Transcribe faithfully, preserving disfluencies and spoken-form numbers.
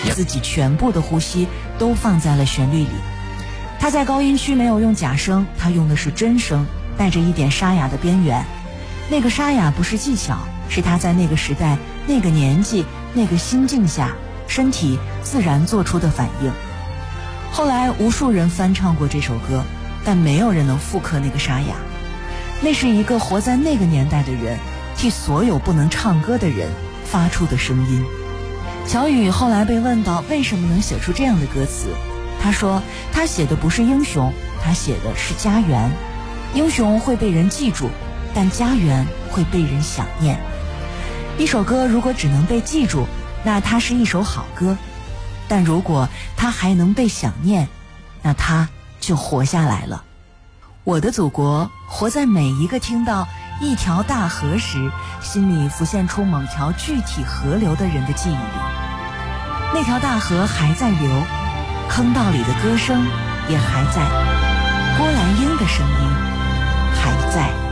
自己全部的呼吸都放在了旋律里。他在高音区没有用假声，他用的是真声，带着一点沙哑的边缘。那个沙哑不是技巧，是他在那个时代、那个年纪、那个心境下身体自然做出的反应。后来无数人翻唱过这首歌，但没有人能复刻那个沙哑。那是一个活在那个年代的人替所有不能唱歌的人发出的声音。乔羽后来被问到为什么能写出这样的歌词，他说他写的不是英雄，他写的是家园。英雄会被人记住，但家园会被人想念。一首歌如果只能被记住，那它是一首好歌，但如果它还能被想念，那它就活下来了。我的祖国活在每一个听到一条大河时心里浮现出某条具体河流的人的记忆里。那条大河还在流，坑道里的歌声也还在，郭兰英的声音还在。